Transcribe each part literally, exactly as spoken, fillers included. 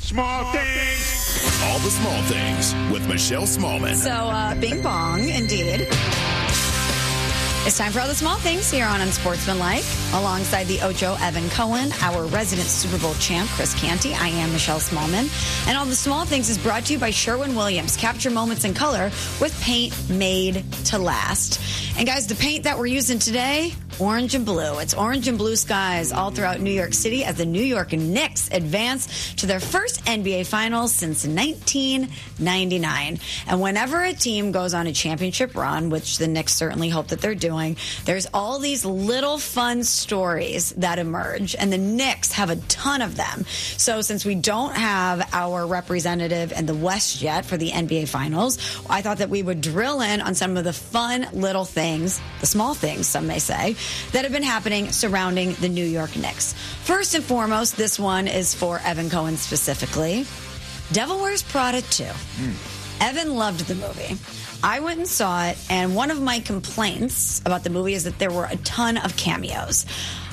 small things. All the small things with Michelle Smallman. So, uh, bing bong, indeed. It's time for all the small things here on Unsportsmanlike. Alongside the Ocho, Evan Cohen, our resident Super Bowl champ, Chris Canty. I am Michelle Smallman. And all the small things is brought to you by Sherwin-Williams. Capture moments in color with paint made to last. And guys, the paint that we're using today, orange and blue. It's orange and blue skies all throughout New York City as the New York Knicks advance to their first N B A Finals since nineteen ninety-nine. And whenever a team goes on a championship run, which the Knicks certainly hope that they're doing, there's all these little fun stories that emerge, and the Knicks have a ton of them. So since we don't have our representative in the West yet for the N B A Finals, I thought that we would drill in on some of the fun little things, the small things, some may say, that have been happening surrounding the New York Knicks. First and foremost, this one is for Evan Cohen specifically. Devil Wears Prada two. Mm. Evan loved the movie. I went and saw it, and one of my complaints about the movie is that there were a ton of cameos.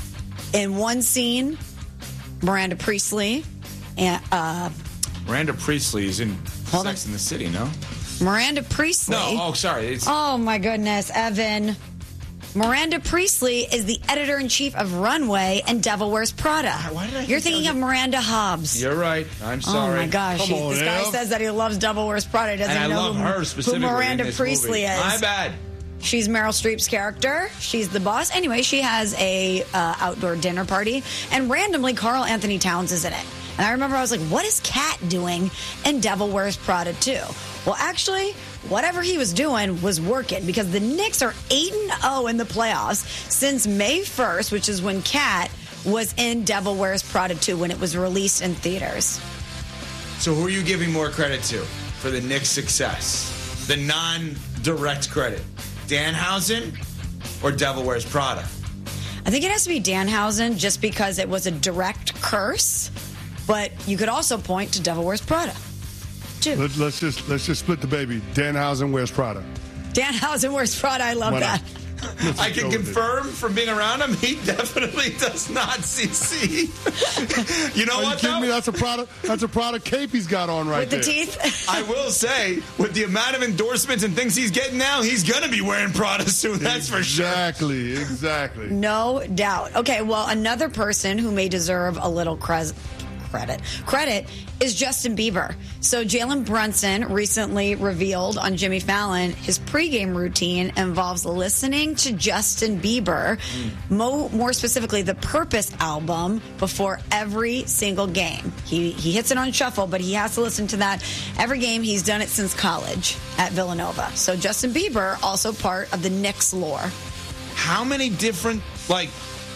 In one scene, Miranda Priestley and uh, Miranda Priestley is in Hold Sex on. and the City, no? Miranda Priestley. No, oh, sorry. It's, Oh, my goodness, Evan. Miranda Priestley is the editor-in-chief of Runway and Devil Wears Prada. Why did I You're think thinking I of was- Miranda Hobbs. You're right. I'm Oh, sorry. my gosh. Come He- on, this guy Ev. says that he loves Devil Wears Prada. He doesn't And I know love who, her who specifically. Miranda in this Priestley movie. is. My bad. She's Meryl Streep's character. She's the boss. Anyway, she has a uh, outdoor dinner party, and randomly Carl Anthony Towns is in it. And I remember I was like, what is Cat doing in Devil Wears Prada two? Well, actually, whatever he was doing was working because the Knicks are eight and oh in the playoffs since May first, which is when Cat was in Devil Wears Prada two when it was released in theaters. So who are you giving more credit to for the Knicks' success? The non-direct credit. Danhausen or Devil Wears Prada? I think it has to be Danhausen just because it was a direct curse, but you could also point to Devil Wears Prada. Too. Let, let's just let's just split the baby. Danhausen wears Prada. Danhausen Wears Prada. I love Why that. not? Let's I just can go with confirm from being around him, he definitely does not C C. You know Are you what, kidding though? me? That's a Prada. That's a Prada cape he's got on right With the there. teeth. I will say, with the amount of endorsements and things he's getting now, he's going to be wearing Prada soon, that's for sure. Exactly. Exactly. No doubt. Okay, well, another person who may deserve a little cres- credit credit is Justin Bieber. So Jalen Brunson recently revealed on Jimmy Fallon his pregame routine involves listening to Justin Bieber, mm. mo- more specifically the Purpose album, before every single game. He he hits it on shuffle, but he has to listen to that every game. He's done it since college at Villanova. So Justin Bieber, also part of the Knicks lore. How many different, like,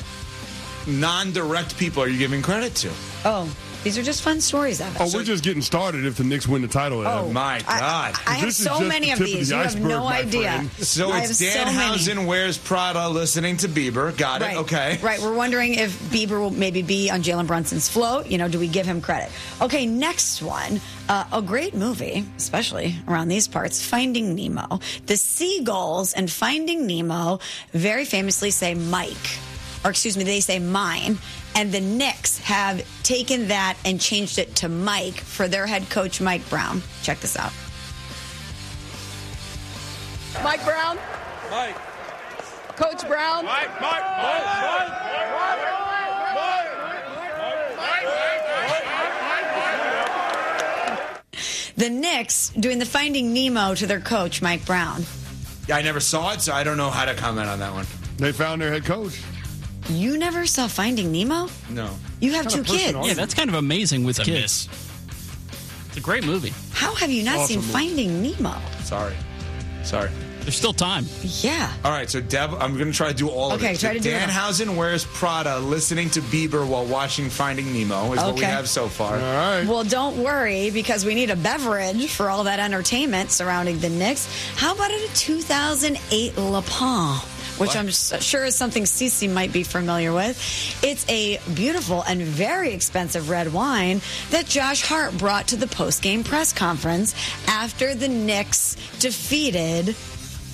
non-direct people are you giving credit to? Oh, these are just fun stories, Evan. Oh, we're just getting started if the Knicks win the title. Oh, Ev. My I- God. I, I have This is so just many the of tip of these. the You have iceberg, no my idea. friend. So I it's have so many. Danhausen wears Prada listening to Bieber. Got it. Right. Okay. Right. We're wondering if Bieber will maybe be on Jalen Brunson's float. You know, do we give him credit? Okay, next one. Uh, a great movie, especially around these parts, Finding Nemo. The seagulls in Finding Nemo very famously say Mike. Or excuse me, they say mine. And the Knicks have taken that and changed it to Mike for their head coach, Mike Brown. Check this out. Mike Brown? Mike. Coach Brown? Mike, Mike, Mike, Mike. The Knicks doing the Finding Nemo to their coach, Mike Brown. Yeah, I never saw it, so I don't know how to comment on that one. They found their head coach. You never saw Finding Nemo? No. You have What two kind of person kids. are Yeah, that's kind of amazing with kids. It's a great movie. How have you not Awesome seen movie. Finding Nemo? Sorry. Sorry. There's still time. Yeah. All right, so Deb, I'm going to try to do all of Okay, it. try So to do it. Danhausen wears Prada listening to Bieber while watching Finding Nemo is what we Okay. have so far. All right. Well, don't worry, because we need a beverage for all that entertainment surrounding the Knicks. How about a two thousand eight Le Pen? Which What? I'm s- sure is something Cece might be familiar with. It's a beautiful and very expensive red wine that Josh Hart brought to the post-game press conference after the Knicks defeated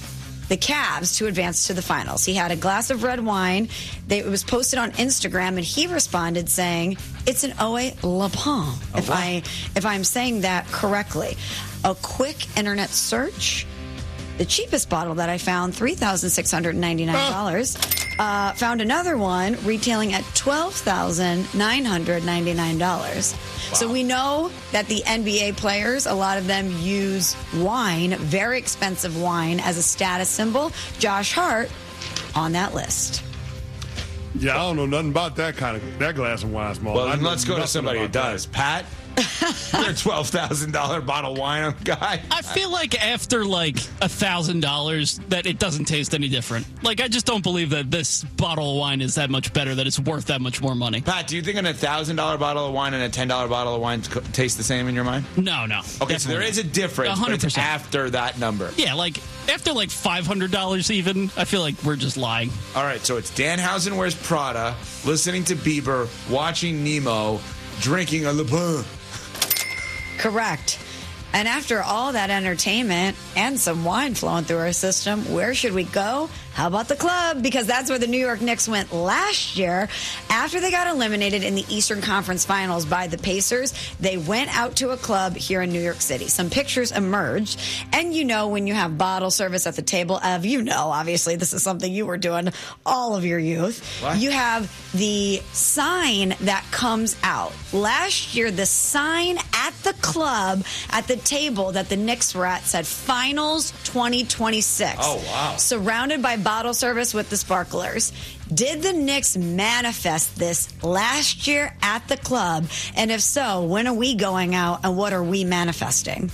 the Cavs to advance to the finals. He had a glass of red wine. They, it was posted on Instagram, and he responded saying, "It's an Oe La Palm," Oh, if wow. I if I'm saying that correctly. A quick internet search. The cheapest bottle that I found, three thousand six hundred ninety-nine dollars. Uh, found another one retailing at twelve thousand nine hundred ninety-nine dollars. So we know that the N B A players, a lot of them use wine, very expensive wine, as a status symbol. Josh Hart on that list. Yeah, I don't know nothing about that kind of that glass of wine, Small. Well, I then know let's go to nothing somebody who about that. does. Pat, you're a twelve thousand dollars bottle of wine guy. I feel like after like a thousand dollars that it doesn't taste any different. Like I just don't believe that this bottle of wine is that much better, that it's worth that much more money. Pat, do you think an one thousand dollars bottle of wine and a ten dollars bottle of wine t- taste the same in your mind? No, no. Okay, so there is a difference, one hundred but it's percent. after that number. Yeah, like after like five hundred dollars even, I feel like we're just lying. All right, so it's Danhausen wears Prada, listening to Bieber, watching Nemo, drinking a Le Pen. Correct. And after all that entertainment and some wine flowing through our system, where should we go? How about the club? Because that's where the New York Knicks went last year. After they got eliminated in the Eastern Conference Finals by the Pacers, they went out to a club here in New York City. Some pictures emerged. And you know, when you have bottle service at the table of, you know, obviously this is something you were doing all of your youth. What? You have the sign that comes out. Last year, the sign at the club, at the table that the Knicks were at, said Finals twenty twenty-six. Oh, wow. Surrounded by bottle service with the sparklers. Did the Knicks manifest this last year at the club? And if so, when are we going out and what are we manifesting?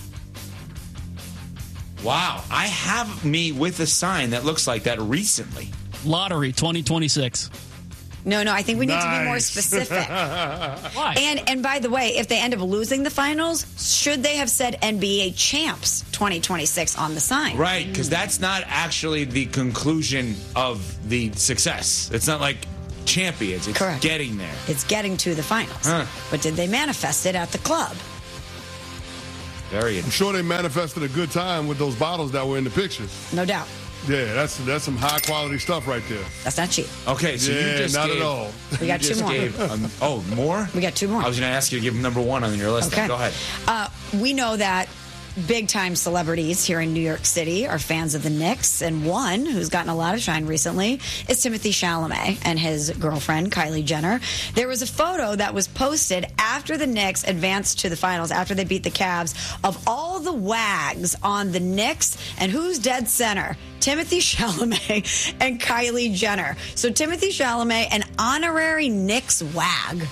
Wow, I have me with a sign that looks like that recently. Lottery twenty twenty-six. No, no, I think we need to be more Nice. specific. Why? And and by the way, if they end up losing the finals, should they have said N B A champs twenty twenty-six on the sign? Right, because that's not actually the conclusion of the success. It's not like champions. It's Correct. getting there. It's getting to the finals. Huh. But did they manifest it at the club? Very I'm interesting. sure they manifested a good time with those bottles that were in the pictures. No doubt. Yeah, that's that's some high quality stuff right there. That's not cheap. Okay, so Yeah, you just not gave, at all. We got you two just more. gave, um, oh, more? We got two more. I was going to ask you to give number one on your list. Okay. Go ahead. Uh, we know that big time celebrities here in New York City are fans of the Knicks, and one who's gotten a lot of shine recently is Timothy Chalamet and his girlfriend Kylie Jenner. There was a photo that was posted after the Knicks advanced to the finals, after they beat the Cavs, of all the wags on the Knicks, and who's dead center? Timothy Chalamet and Kylie Jenner. So Timothy Chalamet, an honorary Knicks wag.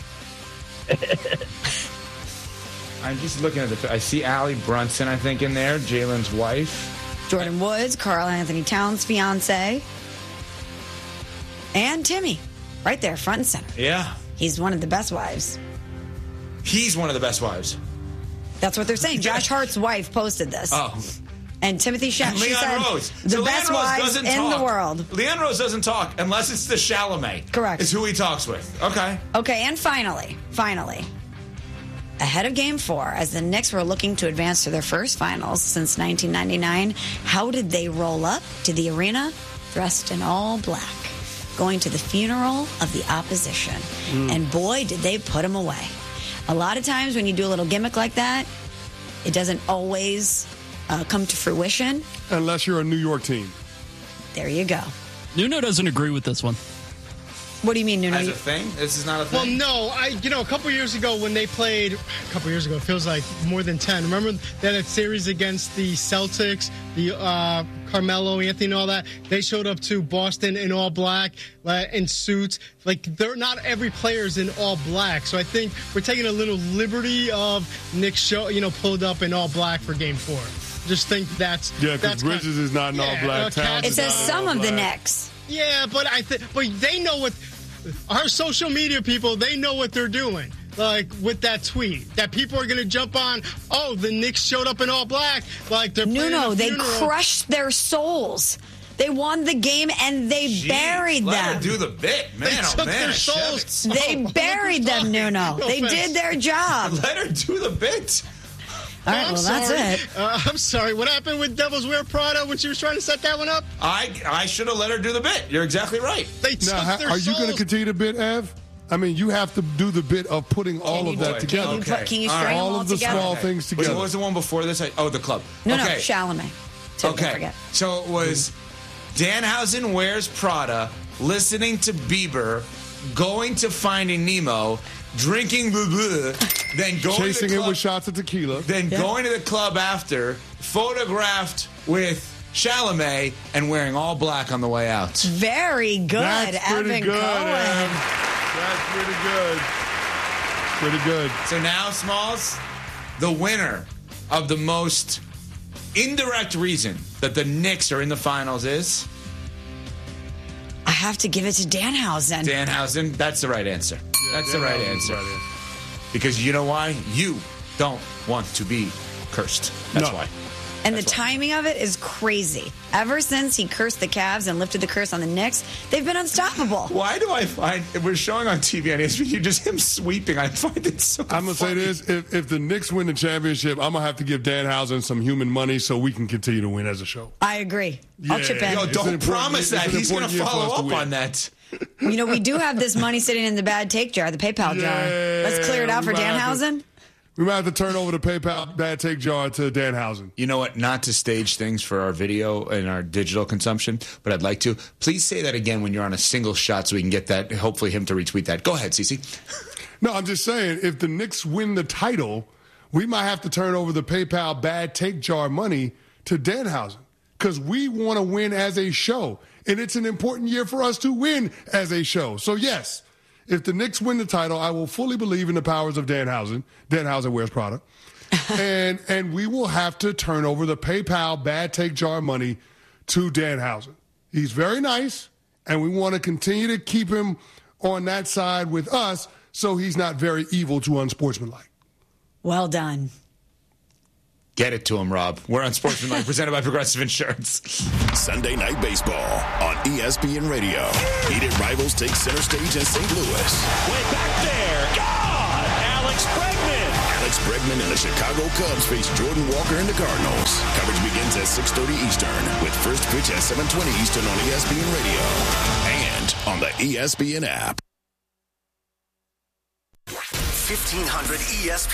I'm just looking at the. I see Allie Brunson, I think, in there, Jalen's wife. Jordan Woods, Carl Anthony Towns' fiance, and Timmy, right there, front and center. Yeah. He's one of the best wives. He's one of the best wives. That's what they're saying. Josh Hart's wife posted this. Oh. And Timothy Chalamet, she Leon said, Rose. the So best Leon Rose wives doesn't in talk. the world. Leon Rose doesn't talk unless it's the Chalamet. Correct. It's who he talks with. Okay. Okay, and finally, finally, ahead of Game Four, as the Knicks were looking to advance to their first finals since nineteen ninety-nine, how did they roll up to the arena dressed in all black, going to the funeral of the opposition? And boy, did they put them away. A lot of times when you do a little gimmick like that, it doesn't always uh, come to fruition. Unless you're a New York team. There you go. Nuno doesn't agree with this one. What do you mean, Nuno? As a thing? This is not a thing? Well, no, I you know a couple years ago when they played, a couple years ago, it feels like more than ten. Remember that series against the Celtics, the uh, Carmelo Anthony and all that? They showed up to Boston in all black, uh, in suits. Like they're not every player's in all black, so I think we're taking a little liberty of Nick show, you know, pulled up in all black for Game Four. Just think that's Yeah, because that's Bridges is not in all Yeah, black. uh, Towns It is says not in some all of the black. Knicks. Yeah, but I think, but they know what our social media people. They know what they're doing. Like with that tweet, that people are going to jump on. Oh, the Knicks showed up in all black. Like they're No, playing no, a they funeral. crushed their souls. They won the game and they Jeez, buried let them. her do the bit. Man, They oh took man. their I souls. shove it. They buried them, Nuno. No They offense. did their job. Let her do the bit. All right, I'm well, that's sorry. it. Uh, I'm sorry. What happened with Devils Wear Prada when she was trying to set that one up? I I should have let her do the bit. You're exactly right. They took Now, ha- their are you going to souls. continue the bit, Ev? I mean, you have to do the bit of putting all you of that do- together. Can you, put, can you All string right. them all all of the together? small things Which together. what was the one before this? I, oh, the club. No, okay. no, Chalamet. So don't Okay. forget. So it was Danhausen Wears Prada, listening to Bieber, going to Finding Nemo, drinking blah, blah, then going Chasing to the it club, with shots of tequila. then going to the club after, photographed with Chalamet, and wearing all black on the way out. Very good, That's pretty Evan good, Cohen. Ev. That's pretty good. Pretty good. So now, Smalls, the winner of the most indirect reason that the Knicks are in the finals is I have to give it to Danhausen. Danhausen. That's the right answer. That's the right Danhausen's answer. the right answer. Because you know why? You don't want to be cursed. That's No. why. And the That's why. timing of it is crazy. Ever since he cursed the Cavs and lifted the curse on the Knicks, they've been unstoppable. Why do I find we're showing on T V on E S P N just him sweeping? I find it so. I'm going to say funny. this. If, if the Knicks win the championship, I'm going to have to give Danhausen some human money so we can continue to win as a show. I agree. I'll Yeah. chip in. Yo, It's an don't important- promise it's that. an He's going to important year for follow us to up win. on that. You know, we do have this money sitting in the bad take jar, the PayPal jar. Yeah, Let's clear it out for we might have to- Danhausen. We might have to turn over the PayPal bad take jar to Danhausen. You know what? Not to stage things for our video and our digital consumption, but I'd like to. Please say that again when you're on a single shot so we can get that, hopefully him to retweet that. Go ahead, Cece. No, I'm just saying, if the Knicks win the title, we might have to turn over the PayPal bad take jar money to Danhausen because we want to win as a show. And it's an important year for us to win as a show. So, yes, if the Knicks win the title, I will fully believe in the powers of Danhausen. Danhausen Wears Prada. and and we will have to turn over the PayPal bad take jar money to Danhausen. He's very nice, and we want to continue to keep him on that side with us so he's not very evil to unsportsmanlike. Well done. Get it to him, Rob. We're on Sportsmanlike, presented by Progressive Insurance. Sunday Night Baseball on E S P N Radio. Heated rivals take center stage in Saint Louis. Way back there. God! Alex Bregman. Alex Bregman and the Chicago Cubs face Jordan Walker and the Cardinals. Coverage begins at six thirty Eastern with first pitch at seven twenty Eastern on E S P N Radio and on the E S P N app. fifteen hundred E S P N